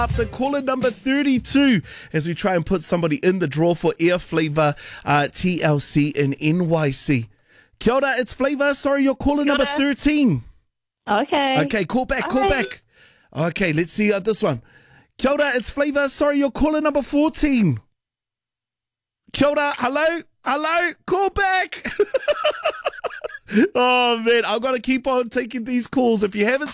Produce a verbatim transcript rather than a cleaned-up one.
After caller number thirty-two, as we try and put somebody in the draw for Air Flavour uh, T L C in N Y C. Kia ora, it's Flavour. Sorry, you're caller number thirteen. Okay. Okay, call back, call Bye. back. Okay, let's see uh, this one. Kia ora, it's Flavour. Sorry, you're caller number fourteen. Kia ora, hello, hello, call back. Oh, man, I've got to keep on taking these calls. If you haven't